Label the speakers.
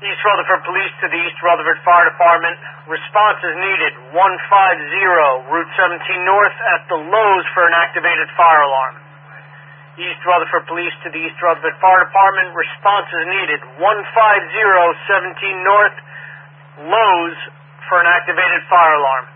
Speaker 1: East Rutherford Police to the East Rutherford Fire Department. Response is needed. 150 Route 17 North at the Lowe's for an activated fire alarm. East Rutherford Police to the East Rutherford Fire Department. Response is needed. 150 17 North, Lowe's for an activated fire alarm.